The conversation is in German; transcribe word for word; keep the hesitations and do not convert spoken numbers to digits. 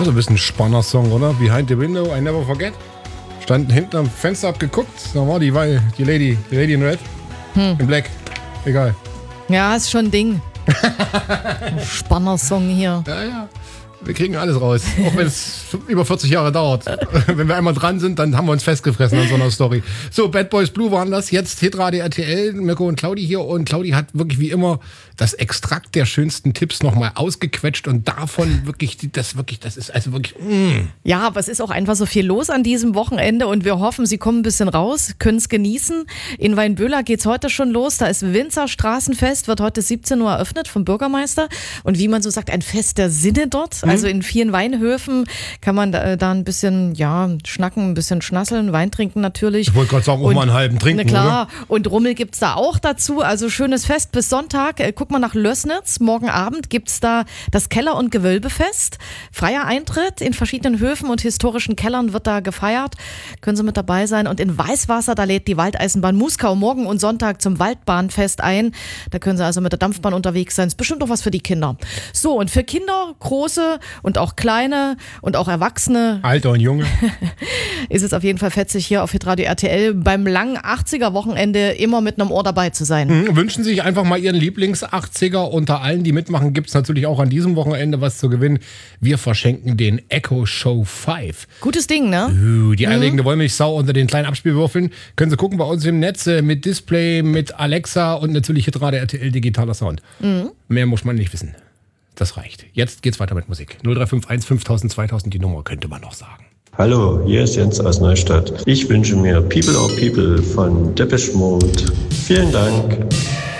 Das ist ein bisschen ein spannender Song, oder? Behind the Window, I Never Forget. Standen hinten am Fenster abgeguckt. Da war die, weil die Lady, die Lady in Red. Hm. In Black. Egal. Ja, ist schon ein Ding. Spannender Song hier. Ja, ja. Wir kriegen alles raus, auch wenn es über vierzig Jahre dauert. Wenn wir einmal dran sind, dann haben wir uns festgefressen an so einer Story. So, Bad Boys Blue waren das, jetzt Hitradio R T L, Mirko und Claudi hier. Und Claudi hat wirklich wie immer das Extrakt der schönsten Tipps nochmal ausgequetscht und davon wirklich, das wirklich, das ist also wirklich, mm. Ja, aber es ist auch einfach so viel los an diesem Wochenende und wir hoffen, Sie kommen ein bisschen raus, können es genießen. In Weinböhler geht's heute schon los, da ist Winzer Straßenfest, wird heute siebzehn Uhr eröffnet vom Bürgermeister und wie man so sagt, ein Fest der Sinne dort. Also in vielen Weinhöfen kann man da, da ein bisschen, ja, schnacken, ein bisschen schnasseln, Wein trinken natürlich. Ich wollte gerade sagen, auch mal einen halben trinken, na klar, oder? Und Rummel gibt's da auch dazu, also schönes Fest bis Sonntag. Guck mal nach Lößnitz, morgen Abend gibt's da das Keller- und Gewölbefest. Freier Eintritt in verschiedenen Höfen und historischen Kellern wird da gefeiert. Können Sie mit dabei sein. Und in Weißwasser, da lädt die Waldeisenbahn Muskau morgen und Sonntag zum Waldbahnfest ein. Da können Sie also mit der Dampfbahn unterwegs sein. Ist bestimmt doch was für die Kinder. So, und für Kinder, große und auch kleine und auch Erwachsene. Alter und Junge. Ist es auf jeden Fall fetzig hier auf Hitradio R T L beim langen achtziger-Wochenende immer mit einem Ohr dabei zu sein. Mhm, wünschen Sie sich einfach mal Ihren Lieblings-achtziger. Unter allen, die mitmachen, gibt es natürlich auch an diesem Wochenende was zu gewinnen. Wir verschenken den Echo Show fünf. Gutes Ding, ne? Uh, die eierlegende Wollmilchsau unter den kleinen Abspielwürfeln. Können Sie gucken bei uns im Netz äh, mit Display, mit Alexa und natürlich Hitradio R T L digitaler Sound. Mhm. Mehr muss man nicht wissen. Das reicht. Jetzt geht's weiter mit Musik. null drei fünf eins fünftausend zweitausend, die Nummer könnte man noch sagen. Hallo, hier ist Jens aus Neustadt. Ich wünsche mir People or People von Depeche Mode. Vielen Dank.